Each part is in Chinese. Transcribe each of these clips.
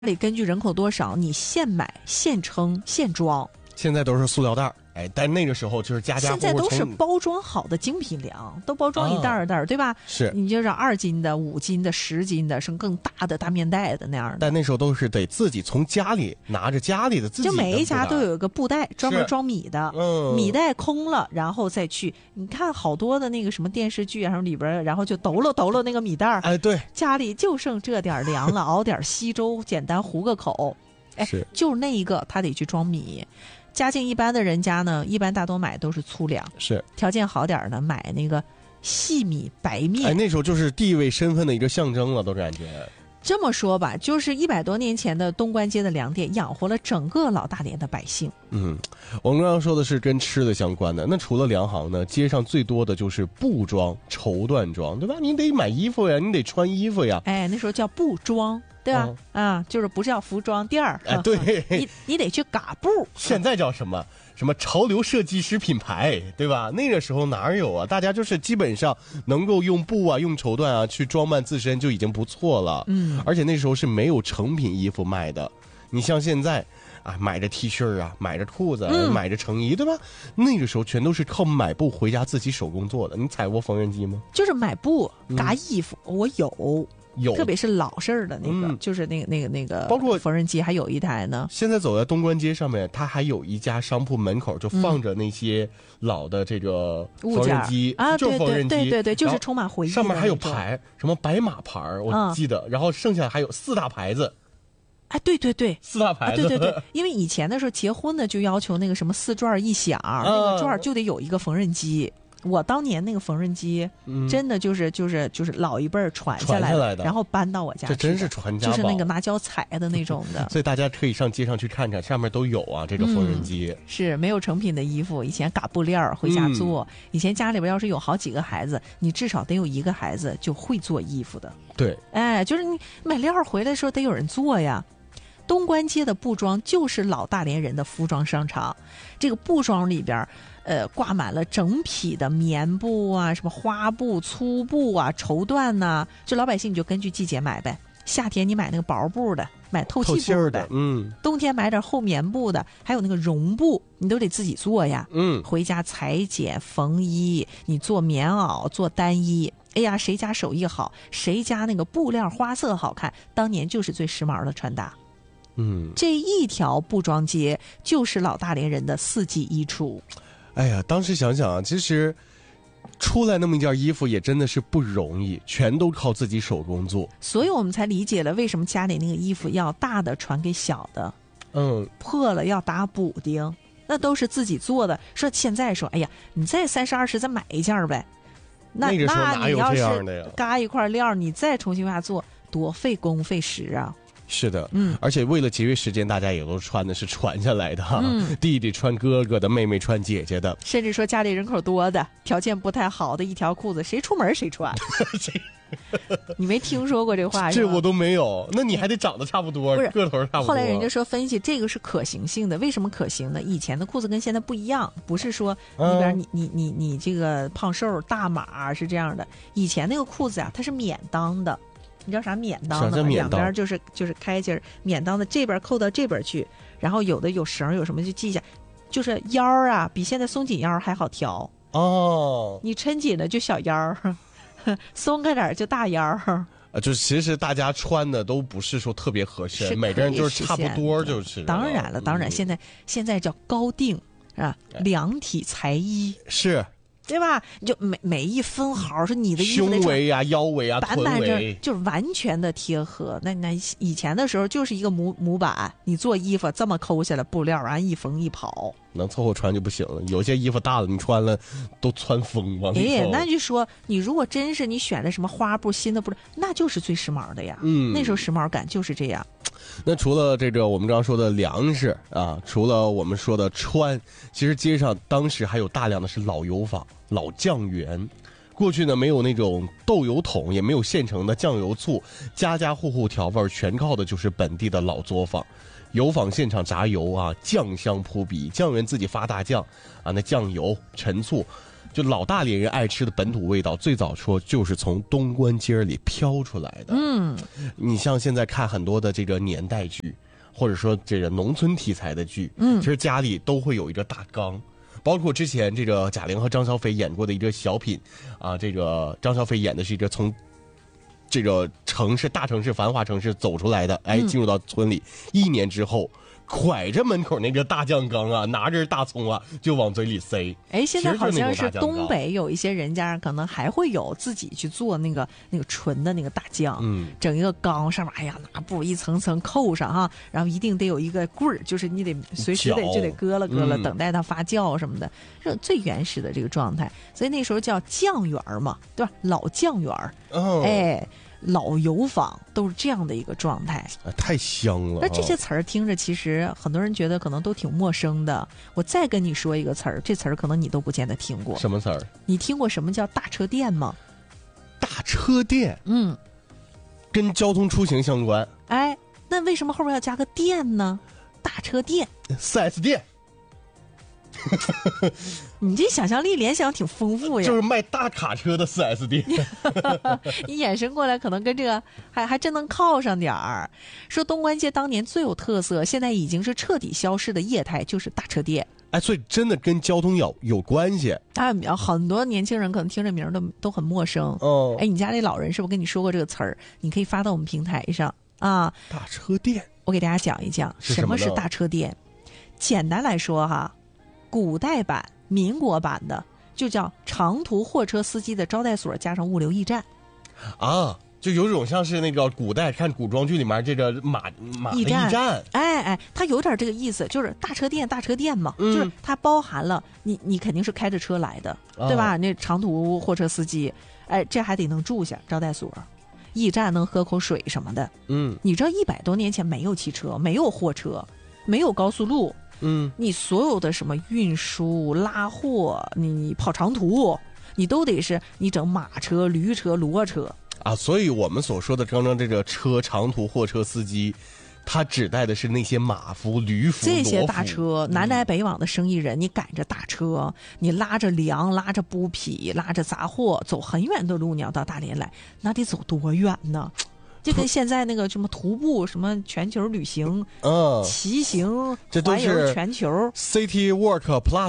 里根据人口多少，你现买现称现装。 现在都是塑料袋，但那个时候就是家家户户现在都是包装好的精品粮，都包装一袋一袋，对吧？ 是， 你就是2斤的、5斤的、10斤的，是更大的大面袋的那样的。 但那时候都是得自己从家里拿着家里的自己的， 就每一家都有一个布袋专门装米的，米袋空了，然后再去。你看好多的那个什么电视剧，然后里边然后就抖了那个米袋， 对， 家里就剩这点粮了，熬点稀粥，简单糊个口， 是， 就是那一个他得去装米。家境一般的人家呢，一般大多买都是粗粮， 是条件好点的买那个细米白面。 那时候就是地位身份的一个象征了，都感觉。 这么说吧，就是100多年前的东关街的粮店养活了整个老大连的百姓。 我们刚刚说的是跟吃的相关的，那除了粮行呢，街上最多的就是布庄、绸缎庄，对吧？你得买衣服呀，你得穿衣服呀。 那时候叫布庄，对吧？就是不是叫服装店儿， 对， 你得去嘎布。 现在叫什么潮流设计师品牌，对吧？那个时候哪有啊？大家就是基本上能够用布啊、用绸缎啊去装扮自身就已经不错了。而且那时候是没有成品衣服卖的。你像现在啊，买着 T 恤啊，买着裤子，买着成衣，对吧？那个时候全都是靠买布回家自己手工做的。你踩过缝纫机吗？ 就是买布嘎衣服，我有，特别是老式儿的那个，就是那个， 包括缝纫机还有一台呢。 现在走在东关街上面，它还有一家商铺门口就放着那些老的这个缝纫机啊， 就是缝纫机， 对，就是充满回忆的。 上面还有牌，什么白马牌我记得，然后剩下还有4大牌子。 对 ，4大牌子， 对，因为以前的时候结婚呢，就要求那个什么4转1响，那个转就得有一个缝纫机。我当年那个缝纫机，真的就是老一辈儿传下来的，然后搬到我家去， 这真是传家宝， 就是那个拿脚踩的那种的。 所以大家可以上街上去看看，上面都有啊，这个缝纫机。 是没有成品的衣服，以前嘎布料回家做。以前家里边要是有好几个孩子，你至少得有一个孩子就会做衣服的。 对， 就是你买料回来的时候得有人做呀。东关街的布庄就是老大连人的服装商场，这个布庄里边挂满了整匹的棉布啊，什么花布、粗布啊、绸缎呐，就老百姓你就根据季节买呗。夏天你买那个薄布的，买透气布的，冬天买点厚棉布的，还有那个绒布，你都得自己做呀。回家裁剪缝衣，你做棉袄、做单衣。哎呀，谁家手艺好，谁家那个布料花色好看，当年就是最时髦的穿搭。这一条布庄街就是老大连人的4季衣橱。 哎呀，当时想想啊，其实出来那么一件衣服也真的是不容易，全都靠自己手工做。 所以我们才理解了为什么家里那个衣服要大的传给小的，破了要打补丁，那都是自己做的。说现在说，哎呀，你再30、20再买一件呗，那个时候哪有这样的呀？ 嘎一块料，你再重新往下做，多费工费时啊！ 是的，而且为了节约时间，大家也都穿的是传下来的哈，弟弟穿哥哥的，妹妹穿姐姐的， 甚至说家里人口多的，条件不太好的，一条裤子谁出门谁穿。你没听说过这话？ 这我都没有。那你还得长得差不多，个头差不多。 后来人家说分析这个是可行性的，为什么可行呢？以前的裤子跟现在不一样，不是说里边你这个胖瘦大码是这样的。以前那个裤子啊，它是免裆的。你知道啥免裆的吗？两边就是开襟，免裆的这边扣到这边去，然后有的有绳有什么就系一下，就是腰啊比现在松紧腰还好调哦。 你抻紧了就小腰，松开点就大腰。 就其实大家穿的都不是说特别合身，每个人就是差不多就是。 当然了，现在叫高定啊，量体裁衣是。 对吧？你就每一分毫是你的衣服胸围啊、腰围啊、臀围， 就是完全的贴合。那以前的时候就是一个模板，你做衣服这么抠下来布料，然后一缝一跑， 能凑合穿就不行了。有些衣服大了，你穿了都穿疯了。 那就说你如果真是你选的什么花布、新的布，那就是最时髦的呀。那时候时髦感就是这样。 那除了这个我们刚刚说的粮食啊，除了我们说的穿，其实街上当时还有大量的是老油坊、老酱园。过去呢，没有那种豆油桶，也没有现成的酱油醋，家家户户调味全靠的就是本地的老作坊。油坊现场炸油啊，酱香扑鼻，酱园自己发大酱啊，那酱油、陈醋。 就老大连人爱吃的本土味道，最早说就是从东关街里飘出来的。你像现在看很多的这个年代剧，或者说这个农村题材的剧，其实家里都会有一个大缸。包括之前这个贾玲和张小斐演过的一个小品，这个张小斐演的是一个从这个大城市繁华城市走出来的，进入到村里，1年之后，蒯着门口那个大酱缸啊，拿着大葱啊，就往嘴里塞。 现在好像是东北有一些人家可能还会有自己去做那个纯的那个大酱，整一个缸上面，拿布一层层扣上哈，然后一定得有一个棍儿，就是你得随时就得搁了，等待它发酵什么的，这最原始的这个状态。所以那时候叫酱园嘛，对吧？老酱园，老油坊都是这样的一个状态， 太香了。 那这些词儿听着，其实很多人觉得可能都挺陌生的。我再跟你说一个词儿，这词儿可能你都不见得听过。 什么词儿？ 你听过什么叫大车店吗？ 大车店，跟交通出行相关。 那为什么后面要加个店呢？大车店 ，4S 店。 你这想象力联想挺丰富呀， 就是卖大卡车的4S 店。 你衍生过来可能跟这个还真能靠上点儿。说东关街当年最有特色，现在已经是彻底消失的业态，就是大车店。 所以真的跟交通有关系。 很多年轻人可能听这名儿都很陌生。你家里老人是不是跟你说过这个词儿？你可以发到我们平台上啊。 大车店， 我给大家讲一讲什么是大车店。简单来说哈，古代版、民国版的就叫长途货车司机的招待所加上物流驿站。 就有种像是那个古代看古装剧里面这个马的驿站。 它有点这个意思，就是大车店嘛，就是它包含了你肯定是开着车来的，对吧？那长途货车司机，这还得能住下，招待所、驿站能喝口水什么的。你知道100多年前没有汽车，没有货车，没有高速路。你所有的什么运输拉货，你跑长途，你都得是你整马车、驴车、骡车。 所以我们所说的刚刚这个长途货车司机，他指代的是那些马夫、驴夫、 这些大车，南来北往的生意人，你赶着大车，你拉着粮、拉着布匹、拉着杂货，走很远的路，你要到大连来，那得走多远呢？就跟现在那个什么徒步、什么全球旅行、骑行， 这都是全球 City Walk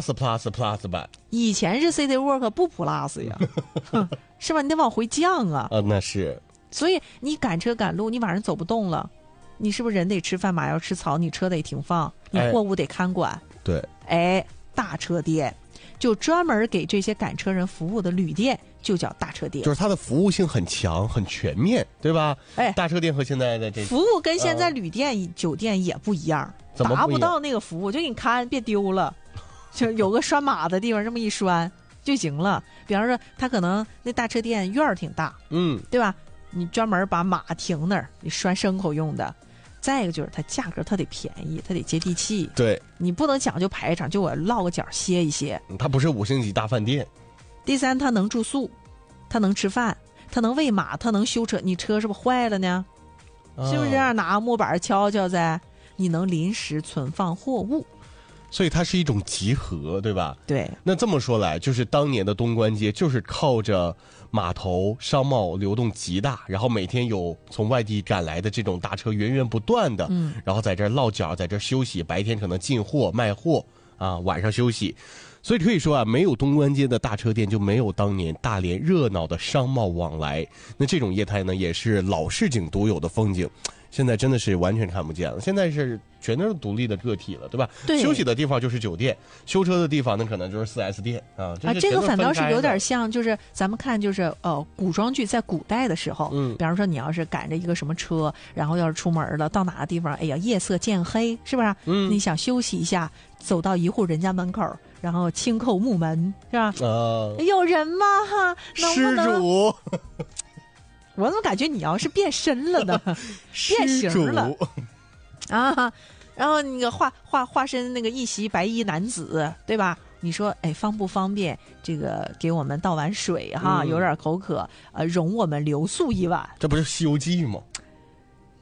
Plus 版。 以前是 City Walk 不 Plus 呀，是吧？你得往回降啊。 那是。 所以你赶车赶路，你晚上走不动了，你是不是人得吃饭，马要吃草，你车得停放，你货物得看管。 对。 大车店就专门给这些赶车人服务的旅店，就叫大车店， 就是它的服务性很强、很全面，对吧？大车店和现在的这服务跟现在旅店、酒店也不一样，达不到那个服务，就给你看别丢了，就有个拴马的地方，这么一拴就行了。比方说，他可能那大车店院儿挺大，对吧？你专门把马停那儿，你拴牲口用的。再一个就是它价格它得便宜，它得接地气。 对， 你不能讲究排场，就我落个脚歇一歇。 它不是5星级大饭店。 第三，它能住宿，它能吃饭，它能喂马，它能修车。你车是不是坏了呢？是不是拿木板敲敲噻？你能临时存放货物。 所以它是一种集合，对吧？ 对。 那这么说来，就是当年的东关街就是靠着码头商贸流动极大，然后每天有从外地赶来的这种大车源源不断的，然后在这儿落脚，在这儿休息，白天可能进货卖货晚上休息。所以可以说没有东关街的大车店，就没有当年大连热闹的商贸往来。那这种业态呢，也是老市井独有的风景。现在真的是完全看不见了，现在是全都是独立的个体了，对吧？ 对， 休息的地方就是酒店，修车的地方那可能就是 4S 店这个反倒是有点像，就是咱们看就是古装剧在古代的时候，比方说你要是赶着一个什么车，然后要是出门了，到哪个地方，夜色渐黑，是不是？你想休息一下，走到一户人家门口，然后轻叩木门，是吧？有人吗？ 施主。 我怎么感觉你要是变身了呢？变形了然后那个化身那个一袭白衣男子，对吧？你说方不方便这个给我们倒碗水有点口渴，容我们留宿一晚。 这不是《西游记》吗？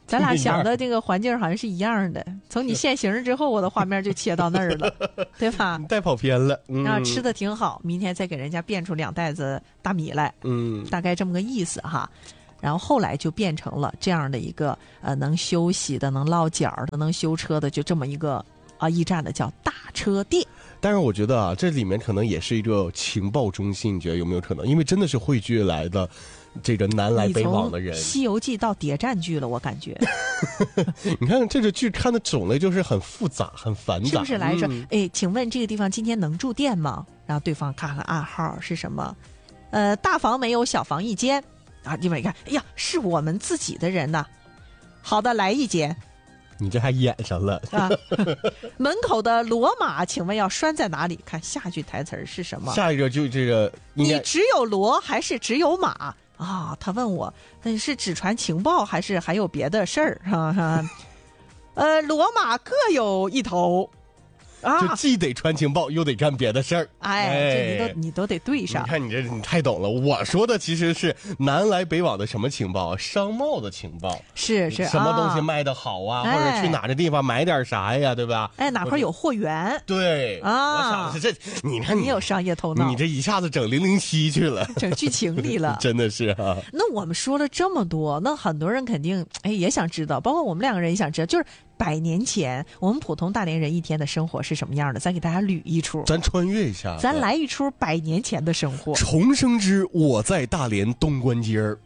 咱俩想的这个环境好像是一样的。从你现形之后，我的画面就切到那儿了，对吧？ 带跑偏了。 吃的挺好，明天再给人家变出2袋子大米来。大概这么个意思哈。然后后来就变成了这样的一个能休息的、能落脚的、能修车的，就这么一个驿站的叫大车店。 但是我觉得这里面可能也是一个情报中心，你觉得有没有可能？因为真的是汇聚来的这个南来北往的人。 《西游记》到谍战剧了，我感觉。 你看这个剧看的种类就是很复杂、很繁杂， 是不是来着？请问这个地方今天能住店吗？然后对方看看暗号是什么？大房没有，小房一间。你们一看，哎呀，是我们自己的人呐。好的，来一间。 你这还演上了门口的骡马，请问要拴在哪里？看下句台词是什么？ 下一个就这个， 你只有骡还是只有马啊？他问我，那是只传情报还是还有别的事儿？骡马各有一头。 就既得传情报，又得干别的事儿。 这你都得对上。 你看你太懂了。我说的其实是南来北往的什么情报？商贸的情报。 是什么东西卖得好啊？或者去哪个地方买点啥呀？对吧？ 哪块有货源？ 对我想的是这。你看你有商业头脑， 你这一下子整007去了， 整剧情里了。 真的是啊。 那我们说了这么多，那很多人肯定也想知道，包括我们2个人也想知道，就是100年前我们普通大连人一天的生活是什么样的？咱给大家捋一出， 咱穿越一下， 咱来一出100年前的生活。 重生之我在大连东关街儿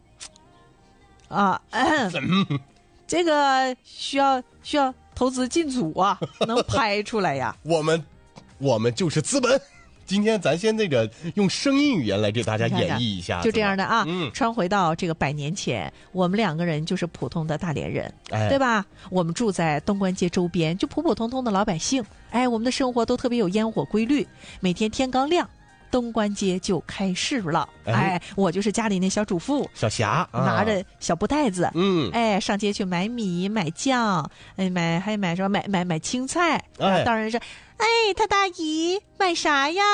这个需要投资进组啊，能拍出来呀。 我们就是资本。今天咱先用声音语言来给大家演绎一下， 就这样的啊。穿回到这个100年前，我们2个人就是普通的大连人，对吧？我们住在东关街周边，就普普通通的老百姓。我们的生活都特别有烟火规律，每天天刚亮，东关街就开市了。我就是家里那小主妇小霞， 拿着小布袋子，上街去买米、买酱，还买什么？买青菜。当然是，他大姨买啥呀？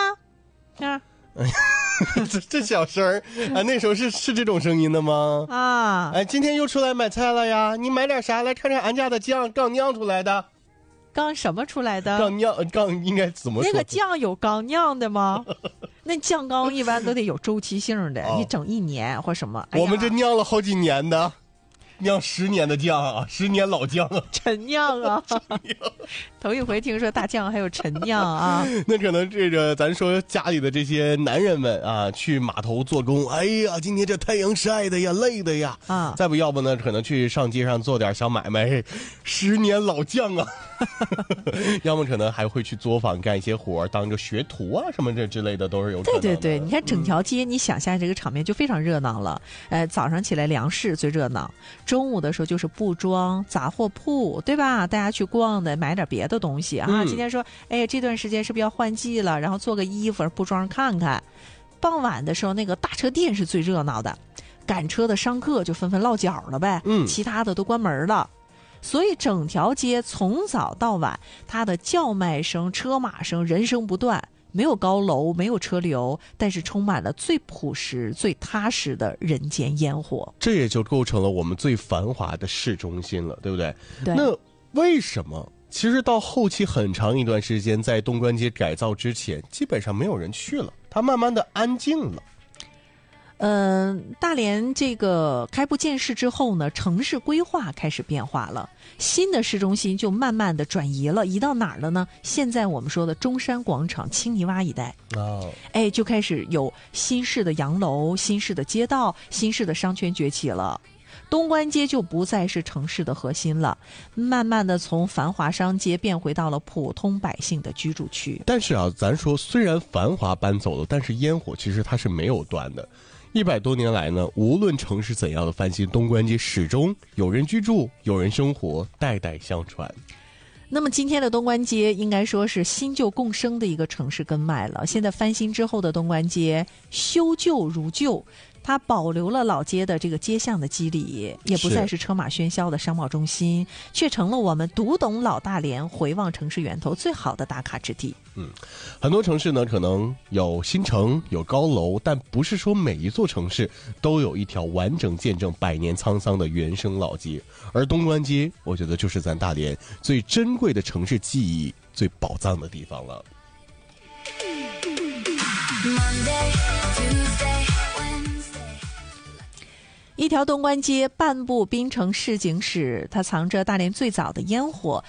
这小声儿那时候是这种声音的吗？今天又出来买菜了呀？你买点啥？来看看俺家的酱刚酿出来的。 刚什么出来的？ 刚应该怎么说？ 那个酱有刚酿的吗？那酱缸一般都得有周期性的，你整1年或什么。 我们这酿了好几年的，酿10年的酱啊，10年老酱啊， 陈酿啊。头一回听说大酱还有陈酿啊。 那可能咱说家里的这些男人们啊，去码头做工，哎呀，今天这太阳晒的呀，累的呀再不要不呢，可能去上街上做点小买卖，10年老酱啊。要么可能还会去作坊干一些活，当个学徒啊什么这之类的都是有可能的。 对，你看整条街，你想象这个场面就非常热闹了。早上起来粮食最热闹，中午的时候就是布庄、杂货铺，对吧？大家去逛的，买点别的东西啊。今天说，这段时间是不是要换季了？然后做个衣服，布庄看看。傍晚的时候，那个大车店是最热闹的，赶车的商客就纷纷落脚了呗。其他的都关门了。所以整条街从早到晚，它的叫卖声、车马声、人声不断，没有高楼，没有车流，但是充满了最朴实、最踏实的人间烟火。 这也就构成了我们最繁华的市中心了，对不对？ 对。 那为什么？其实到后期很长一段时间，在东关街改造之前，基本上没有人去了，它慢慢的安静了。 大连这个开埠建市之后呢，城市规划开始变化了，新的市中心就慢慢的转移了，移到哪儿了呢？现在我们说的中山广场、青泥洼一带，就开始有新式的洋楼、新式的街道、新式的商圈崛起了。东关街就不再是城市的核心了，慢慢的从繁华商街变回到了普通百姓的居住区。 但是咱说虽然繁华搬走了，但是烟火其实它是没有断的。100多年来呢，无论城市怎样的翻新，东关街始终有人居住，有人生活，代代相传。 那么今天的东关街应该说是新旧共生的一个城市根脉了。现在翻新之后的东关街修旧如旧，它它保留了老街的这个街巷的肌理，也不再是车马喧嚣的商贸中心，却成了我们读懂老大连、回望城市源头最好的打卡之地。 很多城市呢可能有新城有高楼，但不是说每一座城市都有一条完整见证百年沧桑的原生老街，而东关街我觉得就是咱大连最珍贵的城市记忆、最宝藏的地方了。 一条东关街，半部滨城市井史，它藏着大连最早的烟火，